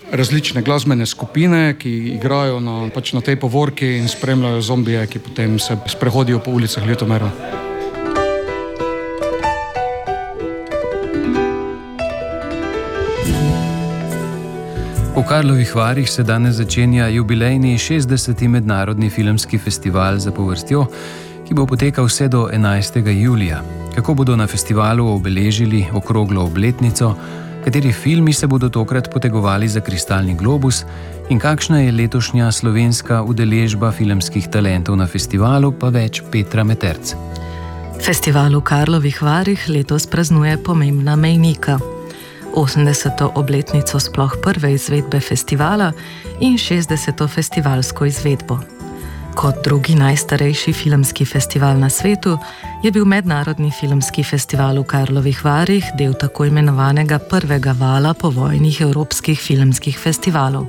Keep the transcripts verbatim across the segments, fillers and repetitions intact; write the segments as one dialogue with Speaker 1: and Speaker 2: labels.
Speaker 1: različne glasbene skupine, ki igrajo na, pač na tej povorki in spremljajo zombije, ki potem se sprehodijo po ulicah Ljutomera.
Speaker 2: V Karlovih Varih se danes začenja jubilejni šestdeseti mednarodni filmski festival zapovrstjo, ki bo potekal vse do enajstega julija. Kako bodo na festivalu obeležili okroglo obletnico, kateri filmi se bodo tokrat potegovali za kristalni globus in kakšna je letošnja slovenska udeležba filmskih talentov na festivalu, pa več Petra Meterc.
Speaker 3: Festival v Karlovih Varih letos praznuje pomembna mejnika. osemdeseto obletnico sploh prve izvedbe festivala in šestdeseto festivalsko izvedbo. Kot drugi najstarejši filmski festival na svetu je bil Mednarodni filmski festival v Karlovih Varih del tako imenovanega prvega vala povojnih evropskih filmskih festivalov.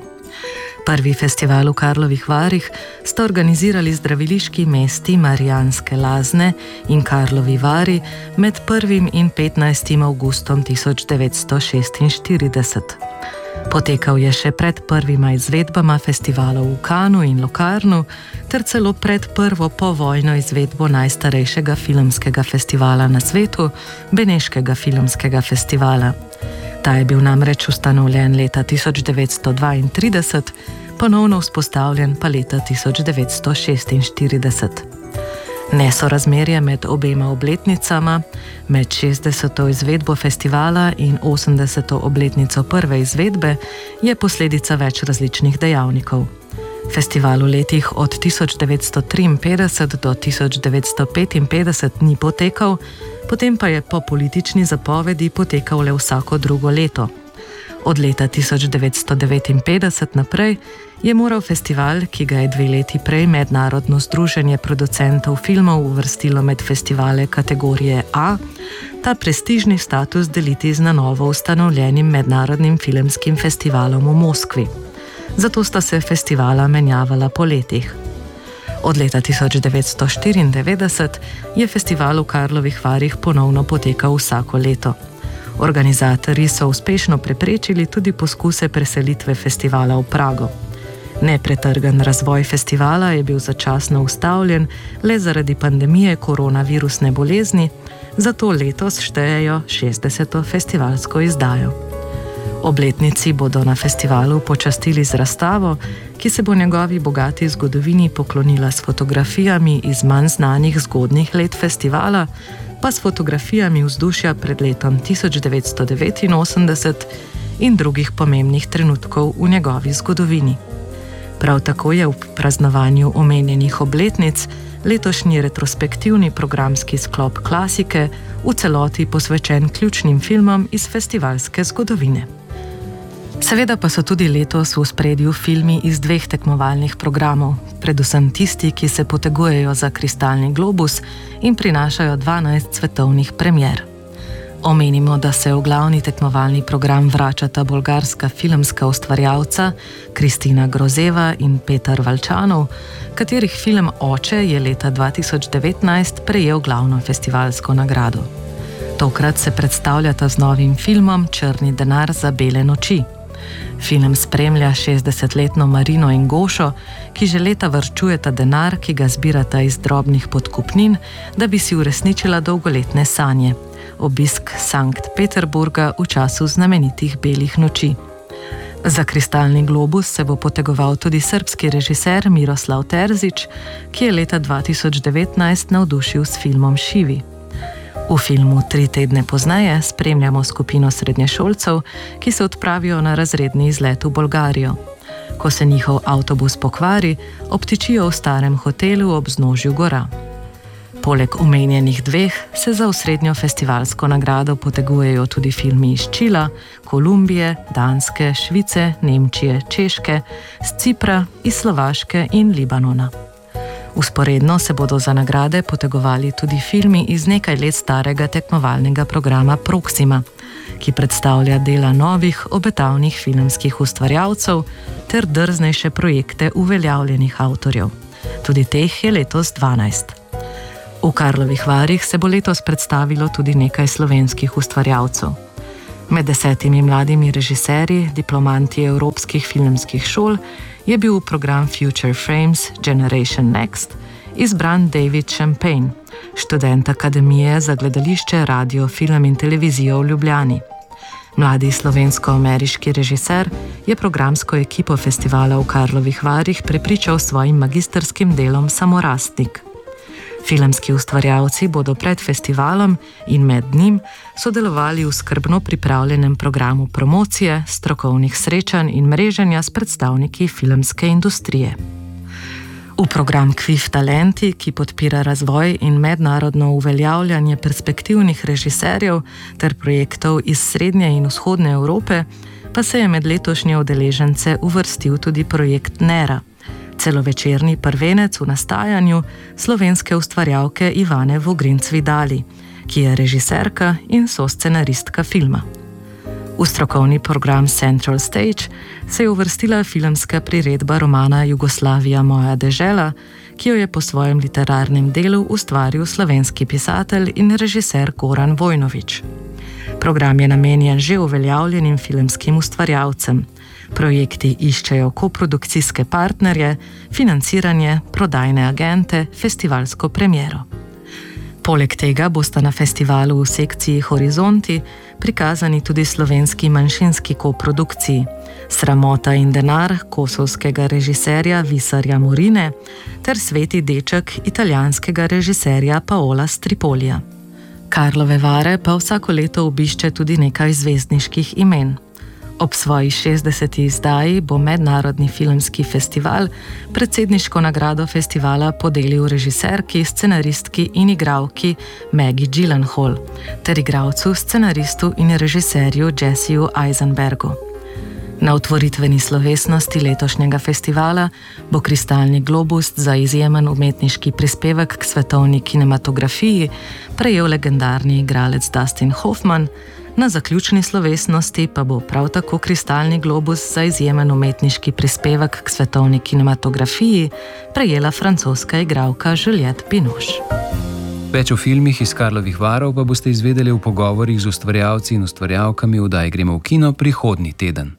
Speaker 3: Prvi festival v Karlovih Varih sta organizirali zdraviliški mesti Marijanske Lazne in Karlovi Vari med prvim in petnajstim avgustom tisoč devetsto šestinštirideset. Potekal je še pred prvima izvedbama festivalov v Kanu in Locarnu ter celo pred prvo povojno izvedbo najstarejšega filmskega festivala na svetu, Beneškega filmskega festivala. Ta je bil namreč ustanovljen leta tisoč devetsto dvaintrideset, ponovno vzpostavljen pa leta tisoč devetsto šestinštirideset. Nesorazmerje med obema obletnicama, med šestdeseto izvedbo festivala in osemdeseto obletnico prve izvedbe, je posledica več različnih dejavnikov. Festival v letih od tisoč devetsto triinpetdeset do tisoč devetsto petinpetdeset ni potekal, potem pa je po politični zapovedi potekal le vsako drugo leto. Od leta tisoč devetsto devetinpetdeset naprej je moral festival, ki ga je dve leti prej Mednarodno združenje producentov filmov uvrstilo med festivale kategorije A, ta prestižni status deliti z na novo ustanovljenim Mednarodnim filmskim festivalom v Moskvi. Zato sta se festivala menjavala po letih. Od leta tisoč devetsto štiriindevetdeset je festival v Karlovih Varih ponovno potekal vsako leto. Organizatorji so uspešno preprečili tudi poskuse preselitve festivala v Prago. Nepretrgan razvoj festivala je bil začasno ustavljen le zaradi pandemije koronavirusne bolezni, zato letos štejejo šestdeseto festivalsko izdajo. Obletnici bodo na festivalu počastili z razstavo, ki se bo njegovi bogati zgodovini poklonila s fotografijami iz manj znanih zgodnjih let festivala, pa s fotografijami vzdušja pred letom tisoč devetsto devetinosemdeset in drugih pomembnih trenutkov v njegovi zgodovini. Prav tako je v praznovanju omenjenih obletnic letošnji retrospektivni programski sklop klasike v celoti posvečen ključnim filmom iz festivalske zgodovine. Seveda pa so tudi letos v ospredju filmi iz dveh tekmovalnih programov, predvsem tisti, ki se potegujejo za kristalni globus in prinašajo dvanajst svetovnih premier. Omenimo, da se v glavni tekmovalni program vračata bolgarska filmska ustvarjalca Kristina Grozeva in Petar Valčanov, katerih film Oče je leta dva tisoč devetnajst prejel glavno festivalsko nagrado. Tokrat se predstavljata z novim filmom Črni denar za bele noči. Film spremlja šestdesetletno Marino in Gošo, ki že leta varčujeta denar, ki ga zbirata iz drobnih podkupnin, da bi si uresničila dolgoletne sanje. Obisk Sankt Peterburga v času znamenitih belih noči. Za kristalni globus se bo potegoval tudi srbski režiser Miroslav Terzić, ki je leta dva tisoč devetnajst navdušil s filmom Šivi. V filmu Tri tedne pozneje spremljamo skupino srednješolcev, ki se odpravijo na razredni izlet v Bolgarijo. Ko se njihov avtobus pokvari, obtičijo v starem hotelu ob vznožju gora. Poleg omenjenih dveh se za osrednjo festivalsko nagrado potegujejo tudi filmi iz Čila, Kolumbije, Danske, Švice, Nemčije, Češke, z Cipra, iz Slovaške in Libanona. Vzporedno se bodo za nagrade potegovali tudi filmi iz nekaj let starega tekmovalnega programa Proxima, ki predstavlja dela novih, obetavnih filmskih ustvarjalcev ter drznejše projekte uveljavljenih avtorjev. Tudi teh je letos dvanajst. V Karlovih Varih se bo letos predstavilo tudi nekaj slovenskih ustvarjalcev. Med desetimi mladimi režiserji, diplomanti evropskih filmskih šol, je bil v program Future Frames Generation Next izbran David Champagne, študent Akademije za gledališče, radio, film in televizijo v Ljubljani. Mladi slovensko-ameriški režiser je programsko ekipo festivala v Karlovih Varih prepričal s svojim magisterskim delom Samorastnik. Filmski ustvarjalci bodo pred festivalom in med njim sodelovali v skrbno pripravljenem programu promocije, strokovnih srečanj in mreženja s predstavniki filmske industrije. V program Q I F Talenti, ki podpira razvoj in mednarodno uveljavljanje perspektivnih režiserjev ter projektov iz srednje in vzhodne Evrope, pa se je med letošnje udeležence uvrstil tudi projekt Nera, celovečerni prvenec v nastajanju slovenske ustvarjalke Ivane Vogrinc Vidali, ki je režiserka in soscenaristka filma. V strokovni program Central Stage se je uvrstila filmska priredba romana Jugoslavija moja dežela, ki jo je po svojem literarnem delu ustvaril slovenski pisatelj in režiser Goran Vojnović. Program je namenjen že uveljavljenim filmskim ustvarjalcem. Projekti iščejo koprodukcijske partnerje, financiranje, prodajne agente, festivalsko premiero. Poleg tega bosta na festivalu v sekciji Horizonti prikazani tudi slovenski manjšinski koprodukciji Sramota in denar kosovskega režiserja Visarja Morine ter Sveti deček italijanskega režiserja Paola Stripolija. Karlove Vare pa vsako leto obišče tudi nekaj zvezdniških imen. Ob svoji šestdeseti izdaji bo Mednarodni filmski festival predsedniško nagrado festivala podelil režiserki, scenaristki in igralki Maggie Gyllenhaal ter igralcu, scenaristu in režiserju Jesseju Eisenbergu. Na otvoritveni slovesnosti letošnjega festivala bo kristalni globus za izjemen umetniški prispevek k svetovni kinematografiji prejel legendarni igralec Dustin Hoffman, na zaključni slovesnosti pa bo prav tako kristalni globus za izjemen umetniški prispevek k svetovni kinematografiji prejela francoska igralka Juliette Binoche.
Speaker 2: Več o filmih iz Karlovih Varov pa boste izvedeli v pogovorih z ustvarjalci in ustvarjalkami v oddaji Gremo v kino prihodnji teden.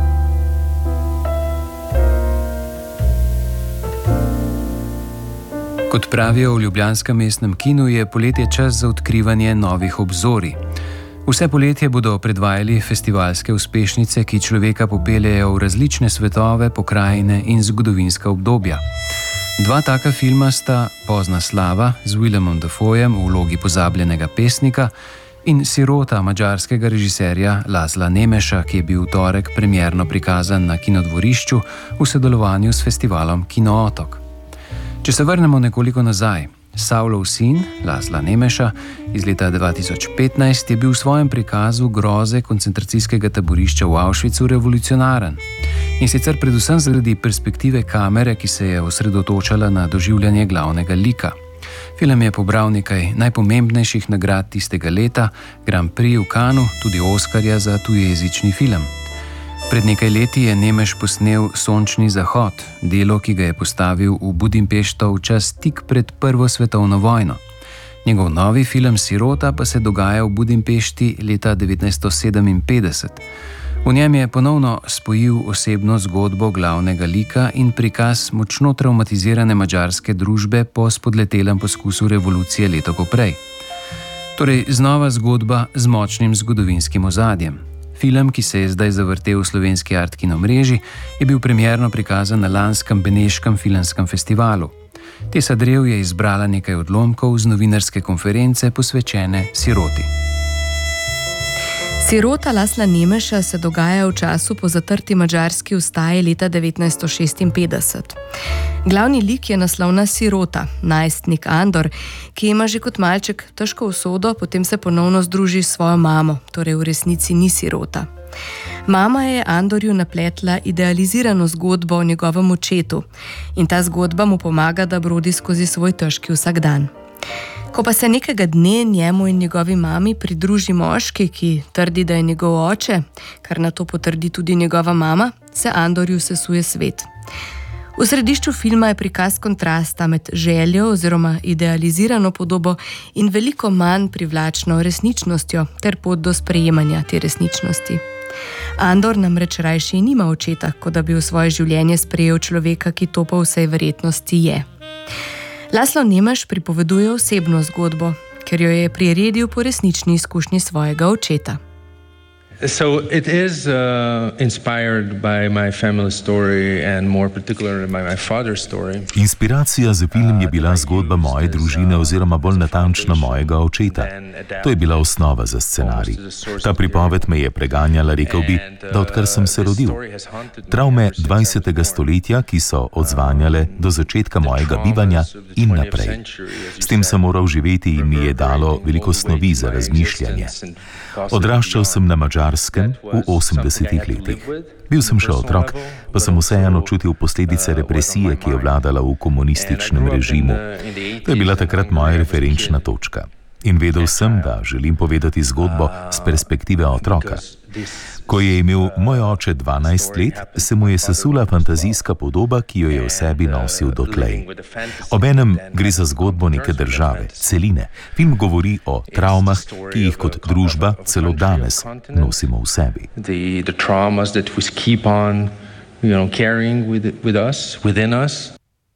Speaker 2: Kot pravijo v ljubljanskem mestnem kinu, je poletje čas za odkrivanje novih obzorij. Vse poletje bodo predvajali festivalske uspešnice, ki človeka popeljejo v različne svetove, pokrajine in zgodovinska obdobja. Dva taka filma sta Pozna slava z Willemom Dafoejem v vlogi pozabljenega pesnika in Sirota madžarskega režiserja Laszla Nemeša, ki je bil v torek premierno prikazan na Kinodvorišču v sodelovanju s festivalom Kino Otok. Če se vrnemo nekoliko nazaj, Savlov sin, Laszla Nemeša, iz leta dva tisoč petnajst je bil v svojem prikazu groze koncentracijskega taborišča v Auschwitzu revolucionaren. In sicer predvsem zaradi perspektive kamere, ki se je osredotočala na doživljanje glavnega lika. Film je pobral nekaj najpomembnejših nagrad tistega leta, Grand Prix v Cannesu, tudi Oskarja za tujejezični film. Pred nekaj leti je Nemeš posnel Sončni zahod, delo, ki ga je postavil v Budimpešto v čas tik pred Prvo svetovno vojno. Njegov novi film Sirota pa se dogaja v Budimpešti leta devetnajststo sedeminpetdeset. V njem je ponovno spojil osebno zgodbo glavnega lika in prikaz močno travmatizirane madžarske družbe po spodletelem poskusu revolucije leto poprej. Torej znova zgodba z močnim zgodovinskim ozadjem. Film, ki se je zdaj zavrtel v slovenski Art Kino mreži, je bil premierno prikazan na lanskem Beneškem filmskem festivalu. Tesa Drev je izbrala nekaj odlomkov z novinarske konference posvečene Siroti.
Speaker 4: Sirota Laszla Nemeša se dogaja v času po zatrti madžarski ustaji leta devetnajststo šestinpetdeset. Glavni lik je naslovna sirota, najstnik Andor, ki ima že kot malček težko usodo, potem se ponovno združi s svojo mamo, torej v resnici ni sirota. Mama je Andorju napletla idealizirano zgodbo o njegovem očetu in ta zgodba mu pomaga, da brodi skozi svoj težki vsakdan. Ko pa se nekega dne njemu in njegovi mami pridruži moški, ki trdi, da je njegov oče, kar na to potrdi tudi njegova mama, se Andorju sesuje svet. V središču filma je prikaz kontrasta med željo oziroma idealizirano podobo in veliko manj privlačno resničnostjo ter pot do sprejemanja te resničnosti. Andor namreč rajši nima očeta, kot da bi v svoje življenje sprejel človeka, ki to po vsej verjetnosti je. Laszlo Nemes pripoveduje osebno zgodbo, ker jo je priredil po resnični izkušnji svojega očeta.
Speaker 5: So it is uh, inspired by my family story and more particularly by my father's story.
Speaker 6: Inspiracija za film je bila zgodba moje družine oziroma bolj natančno mojega očeta. To je bila osnova za scenarij. Ta pripoved me je preganjala, rekel bi, da odkar sem se rodil. Travme dvajsetega stoletja, ki so odzvanjale do začetka mojega bivanja in naprej. S tem sem moral živeti in mi je dalo veliko snovi za razmišljanje. Odraščal sem na Madžarskem v osemdesetih letih. Bil sem še otrok, pa sem vseeno čutil posledice represije, ki je vladala v komunističnem režimu. To je bila takrat moja referenčna točka. In vedel sem, da želim povedati zgodbo z perspektive otroka. Ko je imel moj oče dvanajst let, se mu je sesula fantazijska podoba, ki jo je v sebi nosil dotlej. Obenem gre za zgodbo neke države, celine. Film govori o travmah, ki jih kot družba celo danes nosimo v sebi.
Speaker 5: The, the traumas that we keep on, you know, carrying with, with us, within us.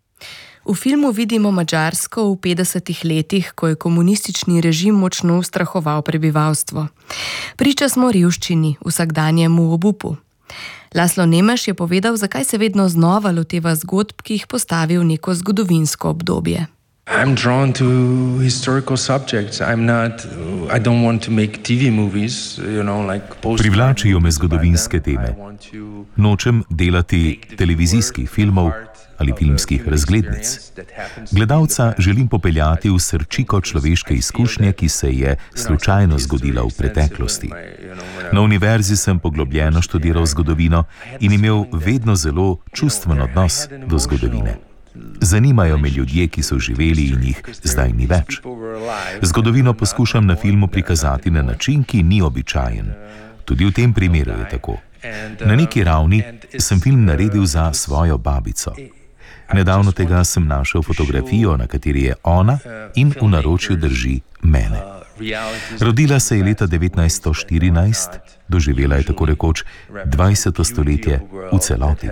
Speaker 4: V filmu vidimo Madžarsko v petdesetih letih, ko je komunistični režim močno ustrahoval prebivalstvo. Priča smo revščini, vsakdanjemu obupu. Laszlo Nemes je povedal, zakaj se vedno znova loteva zgodb, ki jih postavi v neko zgodovinsko obdobje.
Speaker 5: I'm drawn to historical subjects. I'm not, I don't want to make T V movies, you know, like post.
Speaker 6: Privlačijo me zgodovinske teme. Nočem delati televizijskih filmov ali filmskih razglednic. Gledalca želim popeljati v srčiko človeške izkušnje, ki se je slučajno zgodila v preteklosti. Na univerzi sem poglobljeno študiral zgodovino in imel vedno zelo čustven odnos do zgodovine. Zanimajo me ljudje, ki so živeli in jih zdaj ni več. Zgodovino poskušam na filmu prikazati na način, ki ni običajen. Tudi v tem primeru je tako. Na neki ravni sem film naredil za svojo babico. Nedavno tega sem našel fotografijo, na kateri je ona in v naročju drži mene. Rodila se je leta devetnajststo štirinajst, doživela je tako rekoč dvajseto stoletje v celoti.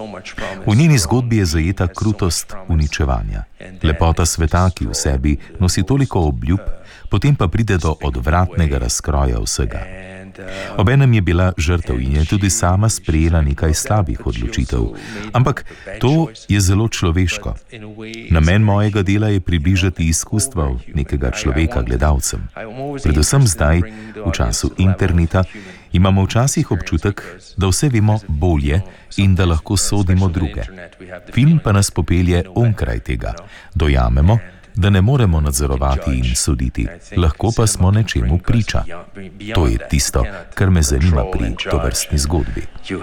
Speaker 6: V njeni zgodbi je zajeta krutost uničevanja, lepota sveta, ki v sebi nosi toliko obljub, potem pa pride do odvratnega razkroja vsega. Obenem je bila žrtev in je tudi sama sprejela nekaj slabih odločitev. Ampak to je zelo človeško. Namen mojega dela je približati izkustva nekega človeka gledalcem. Predvsem zdaj, v času interneta, imamo včasih občutek, da vse vemo bolje in da lahko sodimo druge. Film pa nas popelje onkraj tega. Dojamemo, da ne moremo nadzorovati in soditi, lahko pa smo nečemu priča. To je tisto, kar me zanima pri tovrstni zgodbi.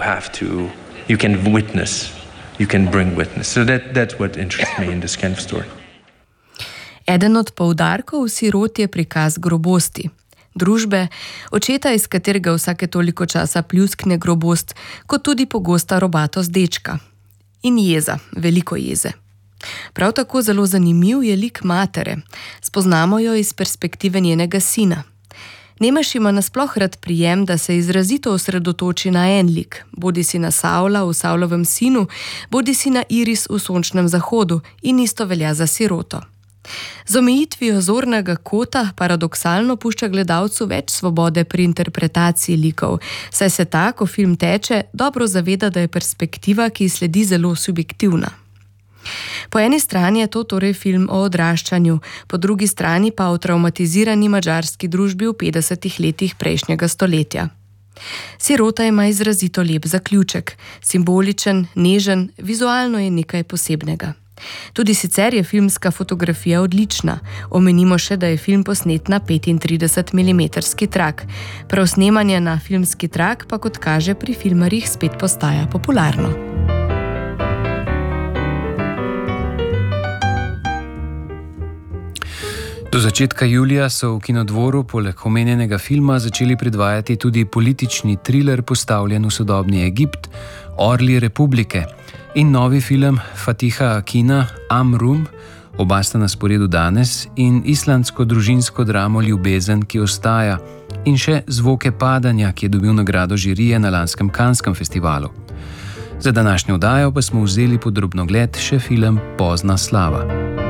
Speaker 4: Eden od poudarkov v Siroti je prikaz grobosti. Družbe, očeta, iz katerega vsake toliko časa pljuskne grobost, kot tudi pogosta robatost dečka. In jeza, veliko jeze. Prav tako zelo zanimiv je lik matere. Spoznamo jo iz perspektive njenega sina. Nemes ima nasploh rad prijem, da se izrazito osredotoči na en lik, bodi si na Saula v Saulovem sinu, bodi si na Iris v Sončnem zahodu, in isto velja za Siroto. Z omejitvijo zornega kota paradoksalno pušča gledalcu več svobode pri interpretaciji likov, saj se ta, ko film teče, dobro zaveda, da je perspektiva, ki sledi, zelo subjektivna. Po eni strani je to torej film o odraščanju, po drugi strani pa o travmatizirani madžarski družbi v petdesetih letih prejšnjega stoletja. Sirota ima izrazito lep zaključek, simboličen, nežen, vizualno je nekaj posebnega. Tudi sicer je filmska fotografija odlična. Omenimo še, da je film posnet na petintrideset milimetrov trak. Prav snemanje na filmski trak pa, kot kaže, pri filmarjih spet postaja popularno.
Speaker 2: Do začetka julija so v Kinodvoru poleg omenjenega filma začeli predvajati tudi politični triler postavljen v sodobni Egipt, Orli republike, in novi film Fatiha Akina Amrum, oba sta na sporedu danes, in islandsko družinsko dramo Ljubezen, ki ostaja, in še Zvoke padanja, ki je dobil nagrado žirije na lanskem Canneskem festivalu. Za današnjo oddajo pa smo vzeli pod drobnogled še film Pozna slava.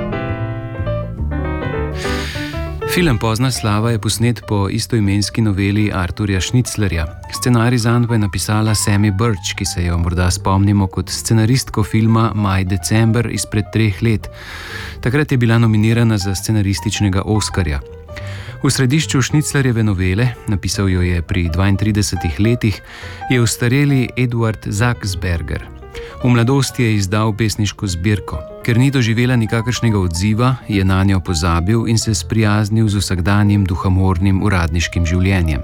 Speaker 2: Film Pozna slava je posnet po istoimenski noveli Arturja Schnitzlerja. Scenarij zanj pa je napisala Samy Burch, ki se jo morda spomnimo kot scenaristko filma Maj-December izpred treh let. Takrat je bila nominirana za scenarističnega Oskarja. V središču Schnitzlerjeve novele, napisal jo je pri dvaintridesetih letih, je ostareli Edward Saxberger. V mladosti je izdal pesniško zbirko. Ker ni doživela nikakršnega odziva, je nanjo pozabil in se sprijaznil z vsakdanjim duhamornim uradniškim življenjem.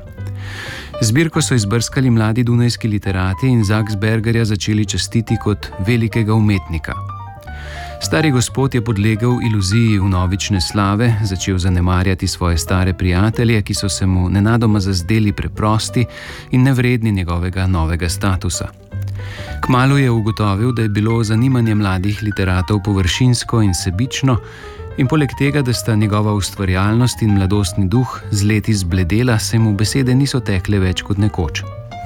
Speaker 2: Zbirko so izbrskali mladi dunajski literati in Saxbergerja začeli častiti kot velikega umetnika. Stari gospod je podlegel iluziji vnovične slave, začel zanemarjati svoje stare prijatelje, ki so se mu nenadoma zazdeli preprosti in nevredni njegovega novega statusa. Kmalu je ugotovil, da je bilo zanimanje mladih literatov površinsko in sebično, in poleg tega, da sta njegova ustvarjalnost in mladostni duh z leti zbledela, se mu besede niso tekle več kot nekoč.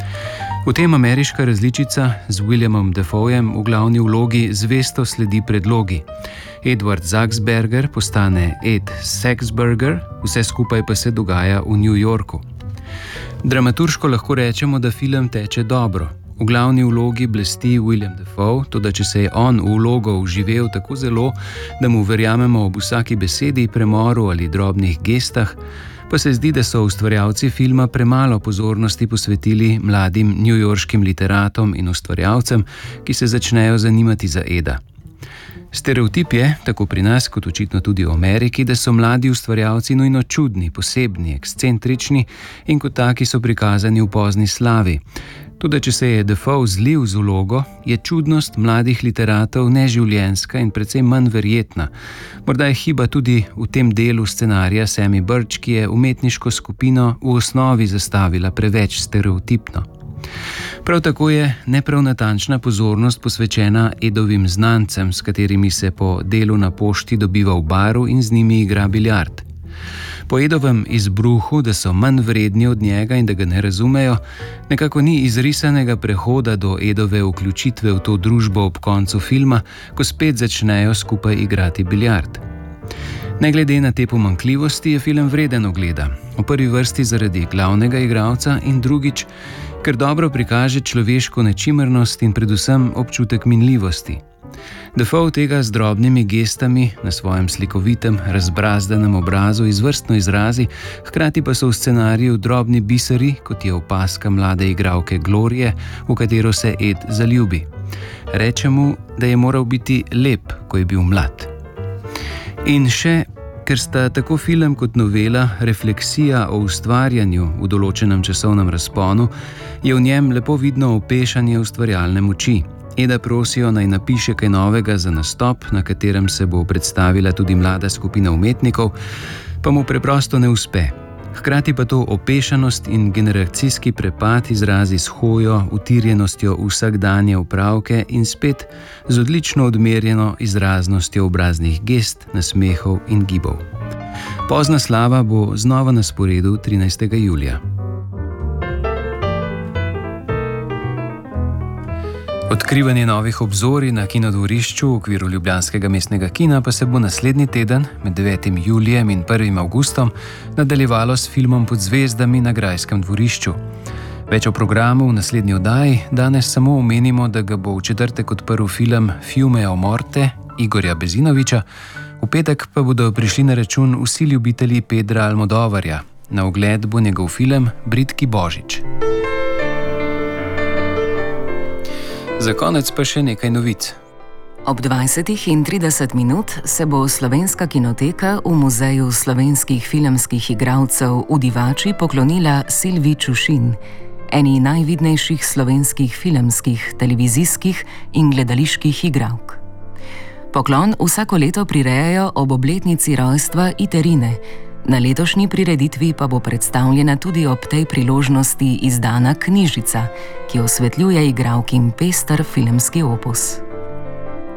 Speaker 2: V tem ameriška različica z Williamom Defoejem v glavni vlogi zvesto sledi predlogi. Edward Saxberger postane Ed Saxberger, vse skupaj pa se dogaja v New Yorku. Dramaturško lahko rečemo, da film teče dobro. V glavni vlogi blesti William Defoe, toda če se je on v vlogo vživel tako zelo, da mu verjamemo ob vsaki besedi, premoru ali drobnih gestah, pa se zdi, da so ustvarjalci filma premalo pozornosti posvetili mladim newyorškim literatom in ustvarjalcem, ki se začnejo zanimati za Eda. Stereotip je, tako pri nas kot očitno tudi v Ameriki, da so mladi ustvarjalci nujno čudni, posebni, ekscentrični in kot taki so prikazani v Pozni slavi. Tudi če se je Defoe zlil z vlogo, je čudnost mladih literatov neživljenjska in precej manj verjetna. Morda je hiba tudi v tem delu scenarija Samy Burch, ki je umetniško skupino v osnovi zastavila preveč stereotipno. Prav tako je neprav natančna pozornost posvečena Edovim znancem, s katerimi se po delu na pošti dobiva v baru in z njimi igra biljard. Po Edovem izbruhu, da so manj vredni od njega in da ga ne razumejo, nekako ni izrisanega prehoda do Edove vključitve v to družbo ob koncu filma, ko spet začnejo skupaj igrati biljard. Ne glede na te pomanjkljivosti je film vreden ogleda, v prvi vrsti zaradi glavnega igralca in drugič, ker dobro prikaže človeško nečimrnost in predvsem občutek minljivosti. Defoe tega z drobnimi gestami na svojem slikovitem, razbrazdanem obrazu izvrstno izrazi, hkrati pa so v scenariju drobni biseri, kot je opazka mlade igralke Glorije, v katero se Ed zaljubi. Reče mu, da je moral biti lep, ko je bil mlad. In še, ker sta tako film kot novela refleksija o ustvarjanju v določenem časovnem razponu, je v njem lepo vidno opešanje ustvarjalne moči. Eda prosijo naj napiše kaj novega za nastop, na katerem se bo predstavila tudi mlada skupina umetnikov, pa mu preprosto ne uspe. Hkrati pa to opešanost in generacijski prepad izrazi s hojo, utirjenostjo vsakdanje opravke in spet z odlično odmerjeno izraznostjo obraznih gest, nasmehov in gibov. Pozna slava bo znova na sporedu trinajstega julija. Odkrivanje novih obzorij na kinodvorišču v okviru ljubljanskega mestnega kina pa se bo naslednji teden med devetim julijem in prvim avgustom nadaljevalo s filmom Pod zvezdami na Grajskem dvorišču. Več o programu v naslednji oddaji, danes samo omenimo, da ga bo v četrtek odprl film Fiume o morte Igorja Bezinoviča, v petek pa bodo prišli na račun vsi ljubitelji Pedra Almodovarja. Na ogled bo njegov film Bridki Božič. Za konec pa še nekaj novic.
Speaker 7: Ob dvajsetih in trideset minut se bo Slovenska kinoteka v Muzeju slovenskih filmskih igralcev v Divači poklonila Silvi Čušin, eni najvidnejših slovenskih filmskih, televizijskih in gledaliških igralk. Poklon vsako leto prirejajo ob obletnici rojstva Iterine. Na letošnji prireditvi pa bo predstavljena tudi ob tej priložnosti izdana knjižica, ki osvetljuje igralkin pester filmski opus.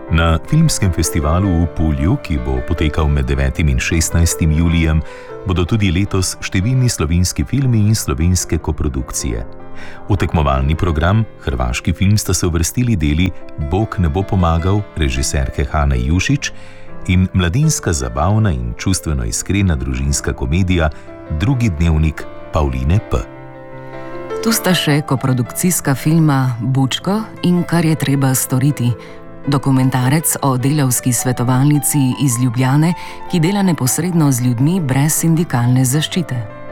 Speaker 6: Na filmskem festivalu v Pulju, ki bo potekal med devetim in šestnajstim julijem, bodo tudi letos številni slovenski filmi in slovenske koprodukcije. V tekmovalni program hrvaški film sta se uvrstili deli Bog ne bo pomagal režiserke Hane Jušić in mladinska zabavna in čustveno iskrena družinska komedija Drugi dnevnik Pauline P.
Speaker 7: Tu sta še koprodukcijska filma Bučko in Kar je treba storiti, dokumentarec o delavski svetovalnici iz Ljubljane, ki dela neposredno z ljudmi brez sindikalne zaščite.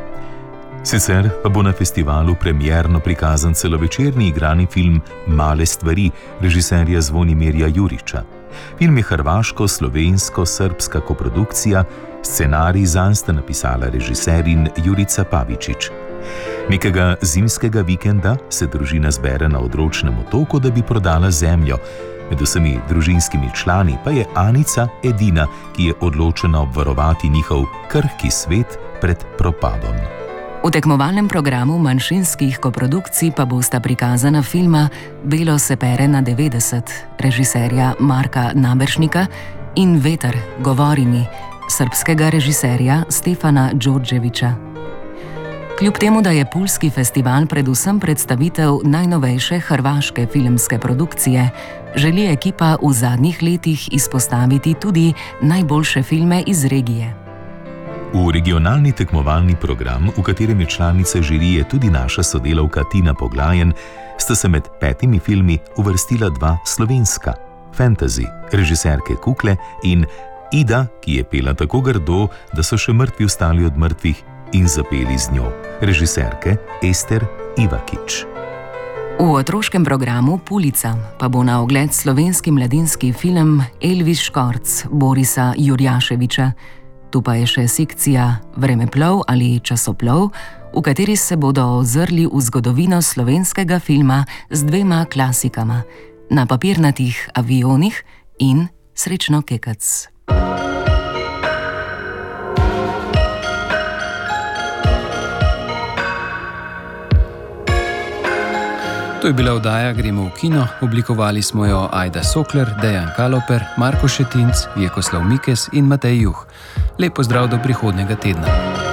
Speaker 6: Sicer pa bo na festivalu premierno prikazan celovečerni igrani film Male stvari režiserja Zvonimirja Jurića. Film je hrvaško-slovensko-srbska koprodukcija, scenarij zanj sta napisala režiser in Jurica Pavičić. Nekega zimskega vikenda se družina zbere na odročnem otoku, da bi prodala zemljo. Med vsemi družinskimi člani pa je Anica edina, ki je odločena obvarovati njihov krhki svet pred propadom.
Speaker 7: V tekmovalnem programu manjšinskih koprodukcij pa bosta prikazana filma Belo se pere na devetdeset režiserja Marka Naberšnika in Veter, govori mi, srbskega režiserja Stefana Đorđevića. Kljub temu, da je Puljski festival predvsem predstavitev najnovejše hrvaške filmske produkcije, želi ekipa v zadnjih letih izpostaviti tudi najboljše filme iz regije.
Speaker 6: V regionalni tekmovalni program, v katerem je članica žirije tudi naša sodelavka Tina Poglajen, sta se med petimi filmi uvrstila dva slovenska: Fantasy, režiserke Kukle, in Ida, ki je pela tako grdo, da so še mrtvi vstali od mrtvih in zapeli z njo, režiserke Ester Ivakić.
Speaker 7: V otroškem programu Pulica pa bo na ogled slovenski mladinski film Elvis Škorc Borisa Jurjaševića. Tu pa je še sekcija Vremeplov ali časoplov, v kateri se bodo ozrli v zgodovino slovenskega filma z dvema klasikama: Na papirnatih avionih in Srečno kekac.
Speaker 2: To je bila oddaja Gremo v kino, oblikovali smo jo Ajda Sokler, Dejan Kaloper, Marko Šetinc, Vjekoslav Mikes in Matej Juh. Lep pozdrav do prihodnjega tedna.